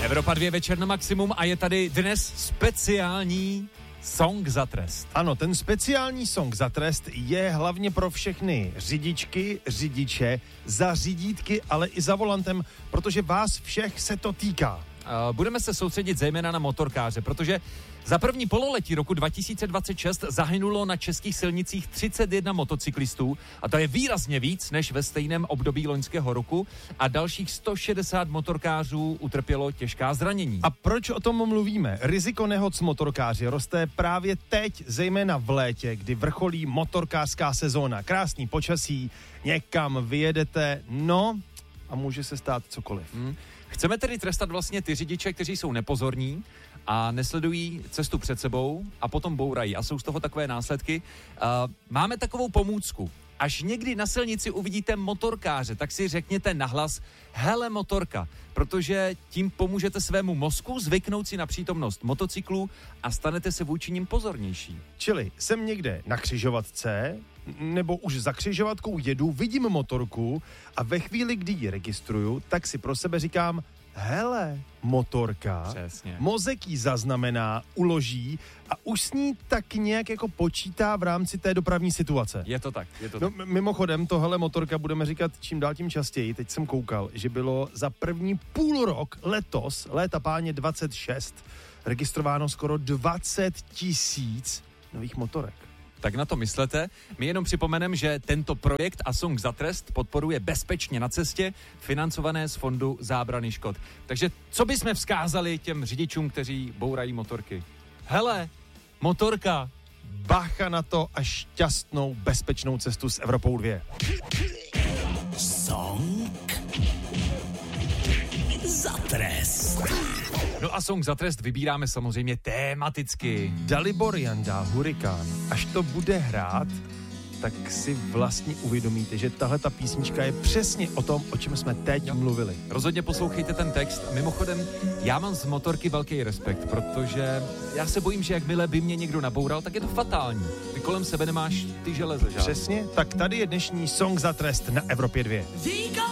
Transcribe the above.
Evropa 2 večer na maximum a je tady dnes speciální song za trest. Ano, ten speciální song za trest je hlavně pro všechny řidičky, řidiče, za řidítky, ale i za volantem, protože vás všech se to týká. Budeme se soustředit zejména na motorkáře, protože za první pololetí roku 2026 zahynulo na českých silnicích 31 motocyklistů a to je výrazně víc než ve stejném období loňského roku a dalších 160 motorkářů utrpělo těžká zranění. A proč o tom mluvíme? Riziko nehod s motorkáři roste právě teď, zejména v létě, kdy vrcholí motorkářská sezóna. Krásný počasí, někam vyjedete, no a může se stát cokoliv. Chceme tedy trestat vlastně ty řidiče, kteří jsou nepozorní a nesledují cestu před sebou a potom bourají a jsou z toho takové následky. Máme takovou pomůcku. Až někdy na silnici uvidíte motorkáře, tak si řekněte nahlas hele motorka, protože tím pomůžete svému mozku zvyknout si na přítomnost motocyklů a stanete se vůči nim pozornější. Čili jsem někde na křižovatce, nebo už za křižovatkou jedu, vidím motorku a ve chvíli, kdy ji registruju, tak si pro sebe říkám, hele, motorka. Přesně. Mozek ji zaznamená, uloží a už s ní tak nějak jako počítá v rámci té dopravní situace. Je to tak. Mimochodem, tohle motorka budeme říkat čím dál tím častěji. Teď jsem koukal, že bylo za první půl rok letos, léta páně 26, registrováno skoro 20 000 nových motorek. Tak na to myslete. My jenom připomeneme, že tento projekt a song za trest podporuje Bezpečně na cestě, financované z Fondu zábrany škod. Takže co bychom vzkázali těm řidičům, kteří bourají motorky? Hele, motorka. Bacha na to a šťastnou, bezpečnou cestu s Evropou 2. Song za trest. No a song za trest vybíráme samozřejmě tematicky. Dalibor Janda, Hurikán. Až to bude hrát, tak si vlastně uvědomíte, že tahle ta písnička je přesně o tom, o čem jsme teď mluvili. Rozhodně poslouchejte ten text. Mimochodem, já mám z motorky velký respekt, protože já se bojím, že jakmile by mě někdo naboural, tak je to fatální. Ty kolem sebe nemáš ty železe, žádný. Přesně, tak tady je dnešní song za trest na Evropě 2.